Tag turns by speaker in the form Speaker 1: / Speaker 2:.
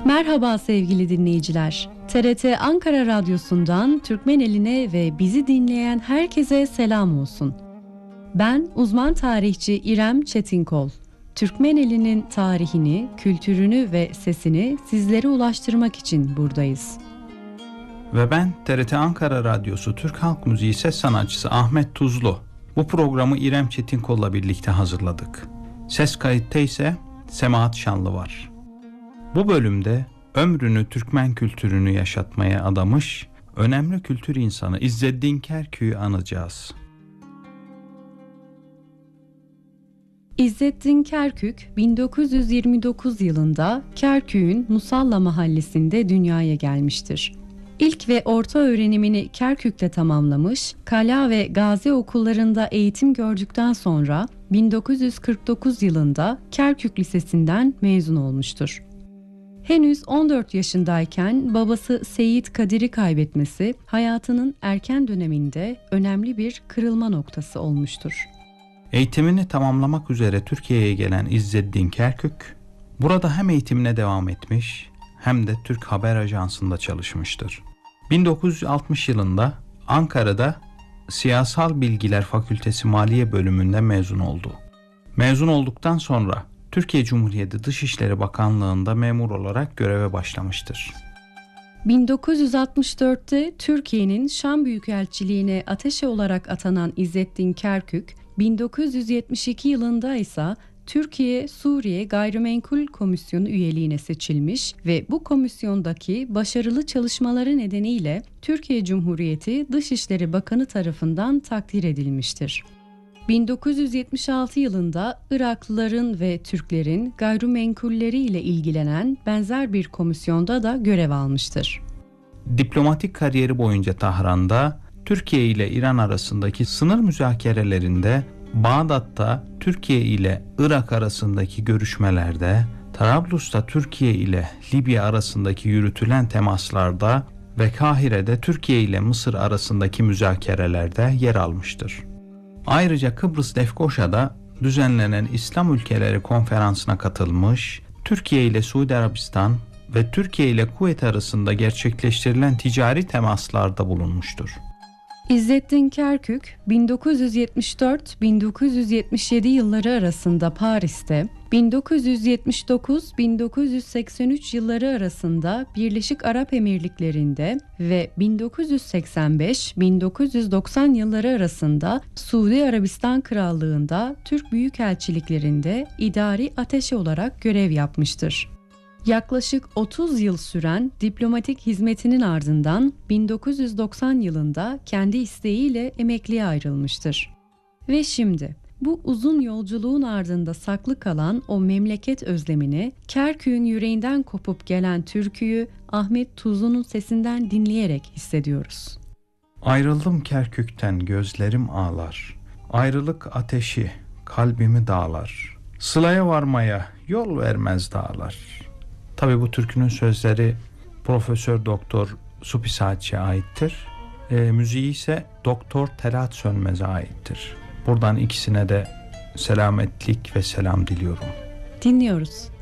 Speaker 1: Merhaba sevgili dinleyiciler. TRT Ankara Radyosu'ndan Türkmeneline ve bizi dinleyen herkese selam olsun. Ben uzman tarihçi İrem Çetinkol. Türkmeneli'nin tarihini, kültürünü ve sesini sizlere ulaştırmak için buradayız.
Speaker 2: Ve ben TRT Ankara Radyosu Türk Halk Müziği ses sanatçısı Ahmet Tuzlu. Bu programı İrem Çetinkol'la birlikte hazırladık. Ses kayıtta ise Semahat Şanlı var. Bu bölümde ömrünü Türkmen kültürünü yaşatmaya adamış önemli kültür insanı İzzettin Kerkük'ü anacağız.
Speaker 1: İzzettin Kerkük 1929 yılında Kerkük'ün Musalla mahallesinde dünyaya gelmiştir. İlk ve orta öğrenimini Kerkük'te tamamlamış, Kala ve Gazi okullarında eğitim gördükten sonra 1949 yılında Kerkük Lisesi'nden mezun olmuştur. Henüz 14 yaşındayken babası Seyit Kadir'i kaybetmesi hayatının erken döneminde önemli bir kırılma noktası olmuştur.
Speaker 2: Eğitimini tamamlamak üzere Türkiye'ye gelen İzzettin Kerkük, burada hem eğitimine devam etmiş hem de Türk Haber Ajansı'nda çalışmıştır. 1960 yılında Ankara'da Siyasal Bilgiler Fakültesi Maliye bölümünden mezun oldu. Mezun olduktan sonra Türkiye Cumhuriyeti Dışişleri Bakanlığı'nda memur olarak göreve başlamıştır.
Speaker 1: 1964'te Türkiye'nin Şam Büyükelçiliğine ateşe olarak atanan İzzettin Kerkük, 1972 yılında ise Türkiye-Suriye Gayrimenkul Komisyonu üyeliğine seçilmiş ve bu komisyondaki başarılı çalışmaları nedeniyle Türkiye Cumhuriyeti Dışişleri Bakanı tarafından takdir edilmiştir. 1976 yılında Iraklıların ve Türklerin gayrimenkulleri ile ilgilenen benzer bir komisyonda da görev almıştır.
Speaker 2: Diplomatik kariyeri boyunca Tahran'da Türkiye ile İran arasındaki sınır müzakerelerinde, Bağdat'ta Türkiye ile Irak arasındaki görüşmelerde, Trablus'ta Türkiye ile Libya arasındaki yürütülen temaslarda ve Kahire'de Türkiye ile Mısır arasındaki müzakerelerde yer almıştır. Ayrıca Kıbrıs Lefkoşa'da düzenlenen İslam Ülkeleri Konferansı'na katılmış, Türkiye ile Suudi Arabistan ve Türkiye ile Kuveyt arasında gerçekleştirilen ticari temaslarda bulunmuştur.
Speaker 1: İzzettin Kerkük, 1974-1977 yılları arasında Paris'te, 1979-1983 yılları arasında Birleşik Arap Emirlikleri'nde ve 1985-1990 yılları arasında Suudi Arabistan Krallığı'nda Türk Büyükelçiliklerinde idari ateşe olarak görev yapmıştır. Yaklaşık 30 yıl süren diplomatik hizmetinin ardından 1990 yılında kendi isteğiyle emekliye ayrılmıştır. Ve şimdi bu uzun yolculuğun ardında saklı kalan o memleket özlemini, Kerkük'ün yüreğinden kopup gelen türküyü Ahmet Tuzlu'nun sesinden dinleyerek hissediyoruz.
Speaker 2: Ayrıldım Kerkük'ten gözlerim ağlar, ayrılık ateşi kalbimi dağlar, sılaya varmaya yol vermez dağlar. Tabii bu türkünün sözleri Profesör Doktor Supi Saatçı'ya aittir. Müziği ise Doktor Telat Sönmez'e aittir. Buradan ikisine de selametlik ve selam diliyorum.
Speaker 1: Dinliyoruz.